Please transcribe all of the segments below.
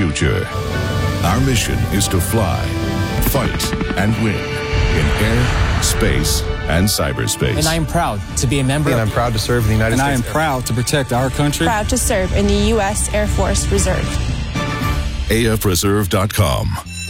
future. Our mission is to fly, fight, and win in air, space, and cyberspace. And I am proud to be a member. And I'm proud to serve in the United States. And I am proud to protect our country. Proud to serve in the U.S. Air Force Reserve. AFReserve.com.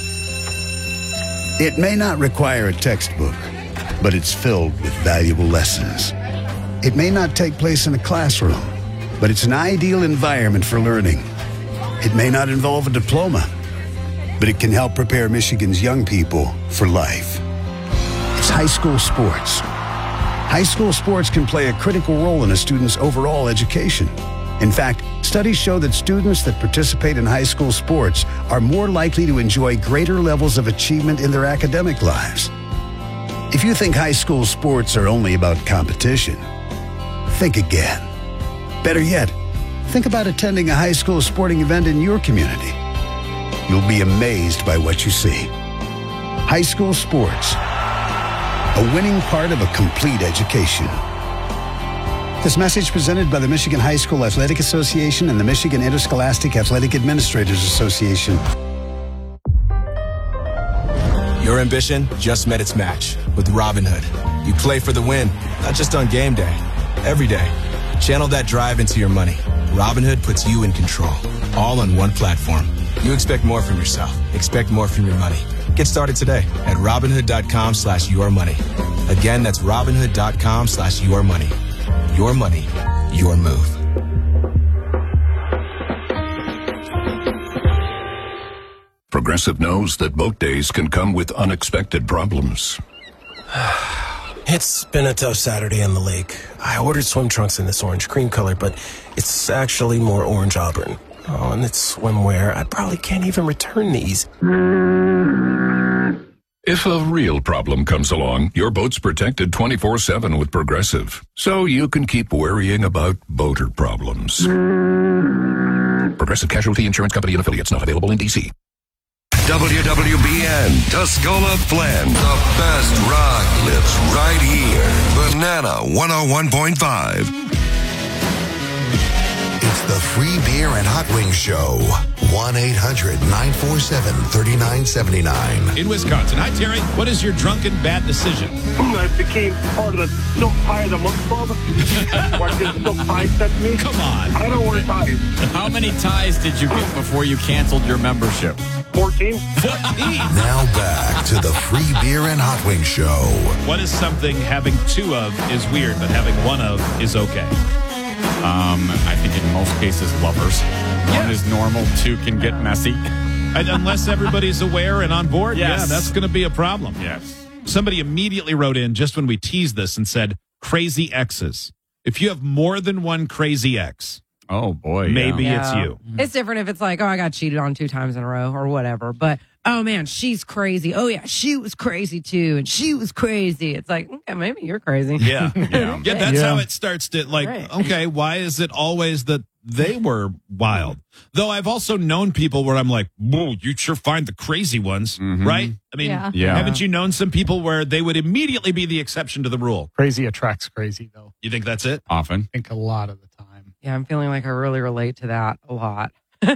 It may not require a textbook, but it's filled with valuable lessons. It may not take place in a classroom, but it's an ideal environment for learning. It may not involve a diploma, but it can help prepare Michigan's young people for life. It's high school sports. High school sports can play a critical role in a student's overall education. In fact, studies show that students that participate in high school sports are more likely to enjoy greater levels of achievement in their academic lives. If you think high school sports are only about competition, think again. Better yet, think about attending a high school sporting event in your community. You'll be amazed by what you see. High school sports, a winning part of a complete education. This message presented by the Michigan High School Athletic Association and the Michigan Interscholastic Athletic Administrators Association. Your ambition just met its match with Robinhood. You play for the win, not just on game day, every day. Channel that drive into your money. Robinhood puts you in control, all on one platform. You expect more from yourself. Expect more from your money. Get started today at Robinhood.com/yourmoney. Again, that's Robinhood.com/yourmoney. Your money, your move. Progressive knows that boat days can come with unexpected problems. It's been a tough Saturday in the lake. I ordered swim trunks in this orange cream color, but it's actually more orange auburn. Oh, and it's swimwear. I probably can't even return these. If a real problem comes along, your boat's protected 24/7 with Progressive, so you can keep worrying about boater problems. Progressive Casualty Insurance Company and Affiliates, not available in D.C. WWBN, Tuscola Flint. The best rock lives right here. Banana 101.5. It's the Free Beer and Hot Wings Show. 1-800-947-3979. In Wisconsin. Hi, Terry. What is your drunken bad decision? I became part of the Silk Pie of the Month Club. What did Silk Pie sent me? Come on. I don't wear ties. How many ties did you get before you canceled your membership? 14. Now back to the Free Beer and Hot Wings Show. What is something having two of is weird, but having one of is okay? I think in most cases, lovers. One is normal, two can get messy. And unless everybody's aware and on board, Yes. yeah, that's going to be a problem. Yes. Somebody immediately wrote in just when we teased this and said, crazy exes. If you have more than one crazy ex, Oh, boy. maybe yeah. it's you. It's different if it's like, oh, I got cheated on 2 times in a row or whatever. But, oh, man, she's crazy. Oh, yeah, she was crazy, too. And she was crazy. It's like, okay, maybe you're crazy. Yeah. Yeah. Yeah, that's how it starts to, like, Right. okay, why is it always that they were wild? Though I've also known people where I'm like, whoa, you sure find the crazy ones, right? I mean, Yeah. haven't you known some people where they would immediately be the exception to the rule? Crazy attracts crazy, though. You think that's it? Often. I think a lot of the time. Yeah, I'm feeling like I really relate to that a lot. Do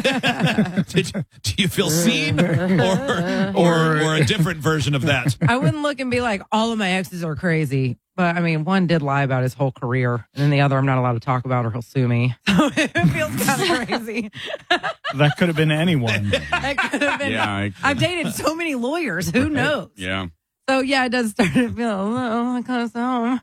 you feel seen or a different version of that? I wouldn't look and be like, all of my exes are crazy. But I mean, one did lie about his whole career, and then the other I'm not allowed to talk about or he'll sue me. So it feels kind of crazy. That could have been anyone. That could have been. Yeah, I've dated so many lawyers. Who knows? Yeah. So yeah, it does start to feel a little kind of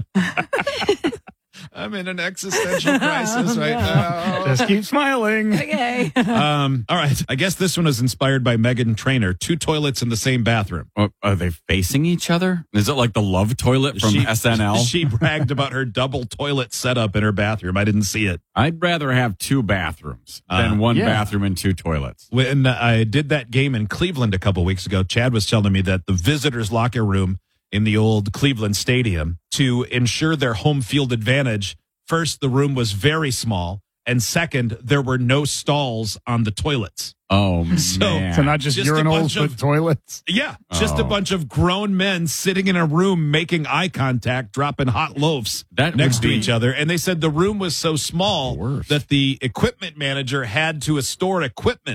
I'm in an existential crisis right now. Just keep smiling. Okay. All right. I guess this one was inspired by Meghan Trainor. 2 toilets in the same bathroom. Are they facing each other? Is it like the love toilet from SNL? She bragged about her double toilet setup in her bathroom. I didn't see it. I'd rather have 2 bathrooms than one bathroom and 2 toilets. When I did that game in Cleveland a couple weeks ago, Chad was telling me that the visitors' locker room in the old Cleveland Stadium, to ensure their home field advantage, first, the room was very small, and second, there were no stalls on the toilets. Oh, man. So not just urinals, but toilets? Yeah, just a bunch of grown men sitting in a room making eye contact, dropping hot loaves next to each other. And they said the room was so small that the equipment manager had to store equipment